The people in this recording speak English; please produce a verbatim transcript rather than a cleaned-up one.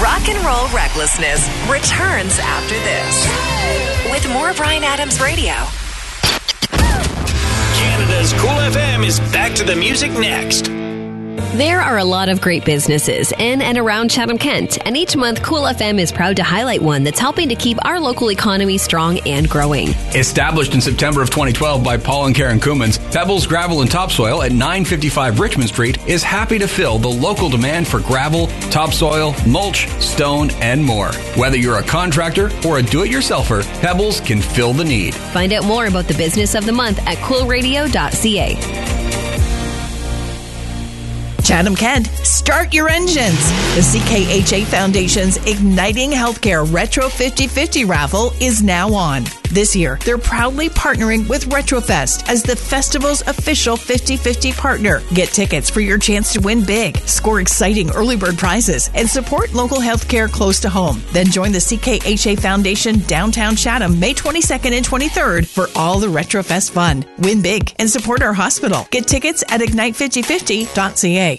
Rock and Roll Recklessness returns after this with more Bryan Adams Radio. Canada's Cool F M is back to the music next. There are a lot of great businesses in and around Chatham-Kent, and each month Cool F M is proud to highlight one that's helping to keep our local economy strong and growing. Established in September of twenty twelve by Paul and Karen Coumans, Pebbles Gravel and Topsoil at nine fifty-five Richmond Street is happy to fill the local demand for gravel, topsoil, mulch, stone, and more. Whether you're a contractor or a do-it-yourselfer, Pebbles can fill the need. Find out more about the business of the month at cool radio dot c a. Chatham-Kent, start your engines. The C K H A Foundation's Igniting Healthcare Retro fifty fifty raffle is now on. This year, they're proudly partnering with Retrofest as the festival's official fifty fifty partner. Get tickets for your chance to win big, score exciting early bird prizes, and support local healthcare close to home. Then join the C K H A Foundation downtown Chatham May twenty-second and twenty-third for all the Retrofest fun. Win big and support our hospital. Get tickets at ignite fifty fifty dot c a.